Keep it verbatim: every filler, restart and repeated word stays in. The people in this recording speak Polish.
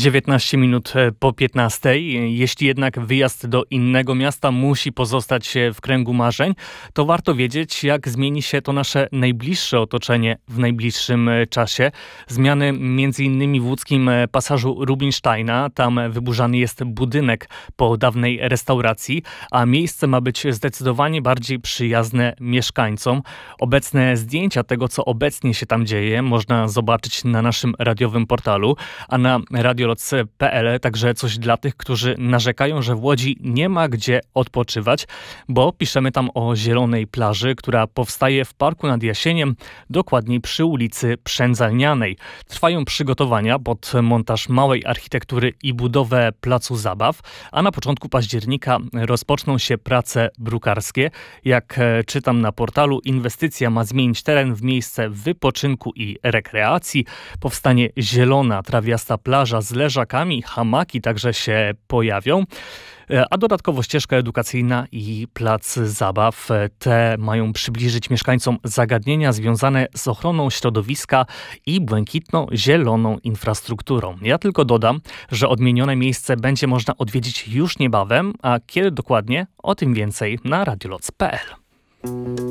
dziewiętnaście minut po piętnastej. Jeśli jednak wyjazd do innego miasta musi pozostać w kręgu marzeń, to warto wiedzieć, jak zmieni się to nasze najbliższe otoczenie w najbliższym czasie. Zmiany między innymi w łódzkim pasażu Rubinsteina. Tam wyburzany jest budynek po dawnej restauracji, a miejsce ma być zdecydowanie bardziej przyjazne mieszkańcom. Obecne zdjęcia tego, co obecnie się tam dzieje, można zobaczyć na naszym radiowym portalu, a na radioloc kropka pe el także coś dla tych, którzy narzekają, że w Łodzi nie ma gdzie odpoczywać, bo piszemy tam o zielonej plaży, która powstaje w Parku nad Jasieniem, dokładniej przy ulicy Przędzalnianej. Trwają przygotowania pod montaż małej architektury i budowę placu zabaw, a na początku października rozpoczną się prace brukarskie. Jak czytam na portalu, inwestycja ma zmienić teren w miejsce wypoczynku i rekreacji. Powstanie zielona, trawiasta plaża z leżakami, hamaki także się pojawią, a dodatkowo ścieżka edukacyjna i plac zabaw. Te mają przybliżyć mieszkańcom zagadnienia związane z ochroną środowiska i błękitno-zieloną infrastrukturą. Ja tylko dodam, że odmienione miejsce będzie można odwiedzić już niebawem, a kiedy dokładnie, o tym więcej na radioloc kropka pe el.